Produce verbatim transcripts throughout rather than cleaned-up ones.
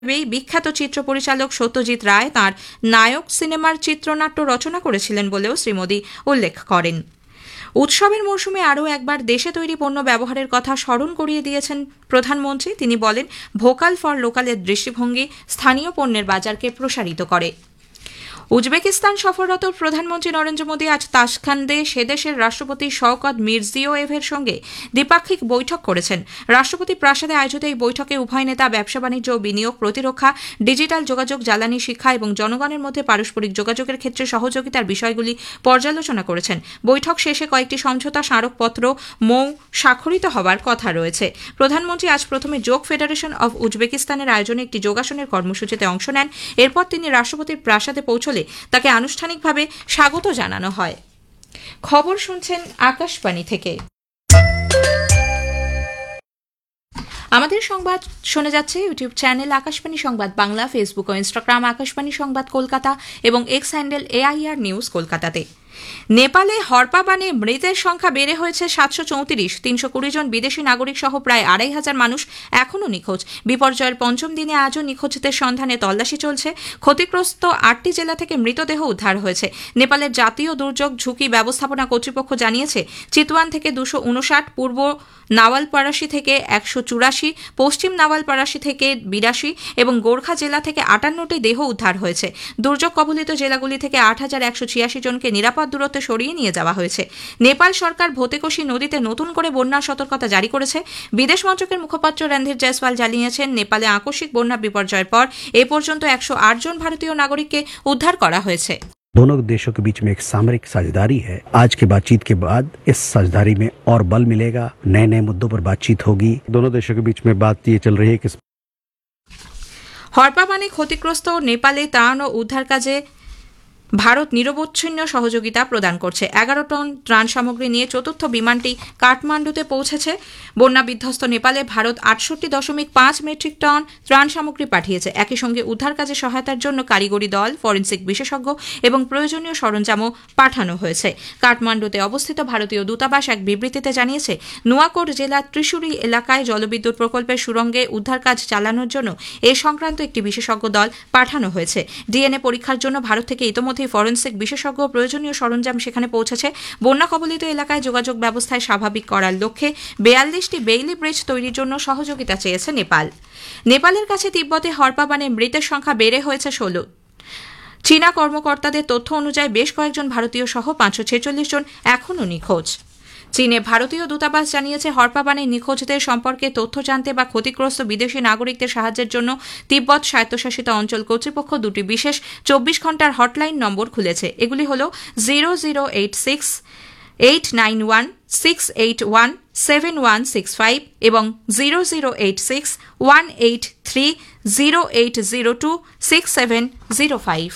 বিখ্যাত চিত্র পরিচালক সত্যজিৎ রায় তাঁর নায়ক সিনেমার চিত্রনাট্য রচনা করেছিলেন বলেও শ্রী মোদী উল্লেখ করেন। উৎসবের মৌসুমে আরও একবার দেশে তৈরি পণ্য ব্যবহারের কথা স্মরণ করিয়ে দিয়েছেন প্রধানমন্ত্রী। তিনি বলেন, ভোকাল ফর লোকালের দৃষ্টিভঙ্গি স্থানীয় পণ্যের বাজারকে প্রসারিত করে। উজবেকিস্তান সফররত প্রধানমন্ত্রী নরেন্দ্র মোদী আজ তাশখান্দে সে দেশের রাষ্ট্রপতি শওকত মিরজিওয়েভের সঙ্গে দ্বিপাক্ষিক বৈঠক করেছেন। রাষ্ট্রপতি প্রাসাদে আয়োজিত এই বৈঠকে উভয় নেতা ব্যবসা বাণিজ্য, বিনিয়োগ, প্রতিরক্ষা, ডিজিটাল যোগাযোগ, জ্বালানি, শিক্ষা এবং জনগণের মধ্যে পারস্পরিক যোগাযোগের ক্ষেত্রে সহযোগিতার বিষয়গুলি পর্যালোচনা করেছেন। বৈঠক শেষে কয়েকটি সমঝোতা স্মারকপত্র মৌ স্বাক্ষরিত হবার কথা রয়েছে। প্রধানমন্ত্রী আজ প্রথমে যোগ ফেডারেশন অব উজবেকিস্তানের আয়োজনে একটি যোগাসনের কর্মসূচিতে অংশ নেন। এরপর তিনি রাষ্ট্রপতির প্রাসাদে পৌঁছলে তাকে আনুষ্ঠানিকভাবে স্বাগত জানানো হয়। খবর শুনছেন আকাশবাণী থেকে। আমাদের সংবাদ শোনা যাচ্ছে ইউটিউব চ্যানেল আকাশবাণী সংবাদ বাংলা, ফেসবুক ও ইনস্টাগ্রাম আকাশবাণী সংবাদ কলকাতা এবং এক্স হ্যান্ডেল এআইআর নিউজ কলকাতাতে। নেপালে হরপা বানে মৃতের সংখ্যা বেড়ে হয়েছে সাতশো চৌত্রিশ। তিনশো কুড়ি জন বিদেশি নাগরিক সহ প্রায় আড়াই হাজার মানুষ এখনও নিখোঁজ। বিপর্যয়ের পঞ্চম দিনে আজও নিখোঁজদের সন্ধানে তল্লাশি চলছে। ক্ষতিগ্রস্ত আটটি জেলা থেকে মৃতদেহ উদ্ধার হয়েছে। নেপালের জাতীয় দুর্যোগ ঝুঁকি ব্যবস্থাপনা কর্তৃপক্ষ জানিয়েছে, চিতুয়ান থেকে দুশো উনষাট, পূর্ব নাওয়ালপারাসি থেকে একশো চুরাশি, পশ্চিম নাওয়ালপারাসি থেকে বিরাশি এবং গোর্খা জেলা থেকে আটান্নটি দেহ উদ্ধার হয়েছে। দুর্যোগ কবলিত জেলাগুলি থেকে আট হাজার একশো ছিয়াশি জনকে নিরাপদ দূরত্বে সরিয়ে নিয়ে যাওয়া হয়েছে। নেপাল সরকার ভোতেকোশি নদীতে নতুন করে বন্যা সতর্কতা জারি করেছে। বিদেশ মন্ত্রকের মুখপাত্র রণধীর জয়সওয়াল জানিয়েছেন, নেপালে আকস্মিক বন্যা বিপর্যয়ের পর এ পর্যন্ত একশো আট জন ভারতীয় নাগরিককে উদ্ধার করা হয়েছে। दोनों देशों के बीच में एक सामरिक साझेदारी है। आज के बातचीत के बाद इस साझेदारी में और बल मिलेगा, नए नए मुद्दों पर बातचीत होगी। दोनों देशों के बीच में बात ये चल रही है कि হরপা বানে ক্ষতিগ্রস্ত নেপালে ত্রাণ ও উদ্ধার কাজে ভারত নিরবচ্ছিন্ন সহযোগিতা প্রদান করছে। এগারো টন ত্রাণ সামগ্রী নিয়ে চতুর্থ বিমানটি কাঠমান্ডুতে পৌঁছেছে। বন্যা বিধ্বস্ত নেপালে ভারত আটষট্টি দশমিক পাঁচ মেট্রিক টন ত্রাণ সামগ্রী পাঠিয়েছে। একই সঙ্গে উদ্ধার কাজে সহায়তার জন্য কারিগরি দল, ফরেন্সিক বিশেষজ্ঞ এবং প্রয়োজনীয় সরঞ্জামও পাঠানো হয়েছে। কাঠমান্ডুতে অবস্থিত ভারতীয় দূতাবাস এক বিবৃতিতে জানিয়েছে, নোয়াকোট জেলার ত্রিশুরি এলাকায় জলবিদ্যুৎ প্রকল্পের সুড়ঙ্গে উদ্ধার কাজ চালানোর জন্য এ সংক্রান্ত একটি বিশেষজ্ঞ দল পাঠানো হয়েছে। ডিএনএ পরীক্ষার জন্য ভারত থেকে ইতোমধ্যে ফরেন্সিক বিশেষজ্ঞ প্রয়োজনীয় সরঞ্জাম সেখানে পৌঁছেছে। বন্যা কবলিত এলাকায় যোগাযোগ ব্যবস্থায় স্বাভাবিক করার লক্ষ্যে বেয়াল্লিশটি বেইলি ব্রিজ তৈরির জন্য সহযোগিতা চেয়েছে নেপাল। নেপালের কাছে তিব্বতে হরপা বানে মৃতের সংখ্যা বেড়ে হয়েছে ষোলো। চীনা কর্মকর্তাদের তথ্য অনুযায়ী বেশ কয়েকজন ভারতীয় সহ পাঁচশো ছেচল্লিশ জন এখনও নিখোঁজ। চীনে ভারতীয় দূতাবাস জানিয়েছে, হরপা বানে নিখোঁজদের সম্পর্কে তথ্য জানতে বা ক্ষতিগ্রস্ত বিদেশি নাগরিকদের সাহায্যের জন্য তিব্বত স্বায়ত্তশাসিত অঞ্চল কর্তৃপক্ষ দুটি বিশেষ চব্বিশ ঘন্টার হটলাইন নম্বর খুলেছে। এগুলি হল zero zero eight six eight nine one six eight one seven one six five এবং zero zero eight six one eight three zero eight zero two six seven zero five.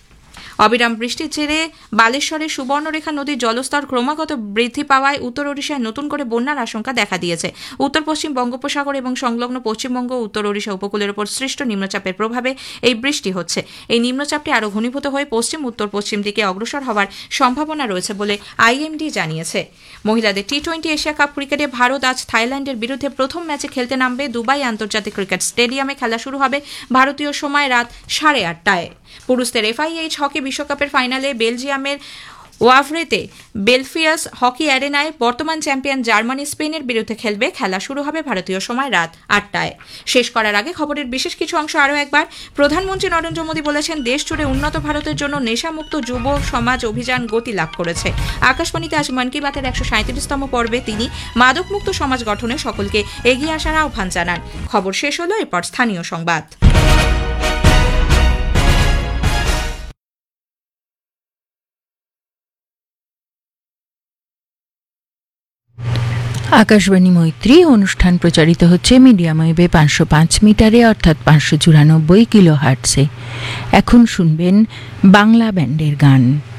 অবিরাম বৃষ্টির জেরে বালেশ্বরের সুবর্ণরেখা নদীর জলস্তর ক্রমাগত বৃদ্ধি পাওয়ায় উত্তর ওড়িশায় নতুন করে বন্যার আশঙ্কা দেখা দিয়েছে। উত্তর পশ্চিম বঙ্গোপসাগর এবং সংলগ্ন পশ্চিমবঙ্গ উত্তর ওড়িশা উপকূলের উপর সৃষ্ট নিম্নচাপের প্রভাবে এই বৃষ্টি হচ্ছে। এই নিম্নচাপটি আরও ঘনীভূত হয়ে পশ্চিম উত্তর পশ্চিম দিকে অগ্রসর হওয়ার সম্ভাবনা রয়েছে বলে আইএমডি জানিয়েছে। মহিলাদের টি টোয়েন্টি এশিয়া কাপ ক্রিকেটে ভারত আজ থাইল্যান্ডের বিরুদ্ধে প্রথম ম্যাচে খেলতে নামবে। দুবাই আন্তর্জাতিক ক্রিকেট স্টেডিয়ামে খেলা শুরু হবে ভারতীয় সময় রাত সাড়ে আটটায়। পুরুষদের এফআইএইচ হকি বিশ্বকাপের ফাইনালে বেলজিয়ামের ওয়াভরেতে বেলফিয়াস হকি অ্যারেনায় বর্তমান চ্যাম্পিয়ন জার্মানি স্পেনের বিরুদ্ধে খেলবে। খেলা শুরু হবে ভারতীয় সময় রাত আটটায়। শেষ করার আগে খবরের বিশেষ কিছু অংশ আরও একবার। প্রধানমন্ত্রী নরেন্দ্র মোদী বলেছেন, দেশ জুড়ে উন্নত ভারতের জন্য নেশামুক্ত যুব সমাজ অভিযান গতি লাভ করেছে। আকাশবাণীতে আজ মন কি বাতের একশো সাঁত্রিশতম পর্বে তিনি মাদকমুক্ত সমাজ গঠনে সকলকে এগিয়ে আসার আহ্বান জানান। খবর শেষ হলো, এরপর স্থানীয় সংবাদ। আকাশবাণী মৈত্রী অনুষ্ঠান প্রচারিত হচ্ছে মিডিয়াম ওয়েভে পাঁচশো পাঁচ মিটারে অর্থাৎ পাঁচশো চুরানব্বই কিলো হার্টসে। এখন শুনবেন বাংলা ব্যান্ডের গান।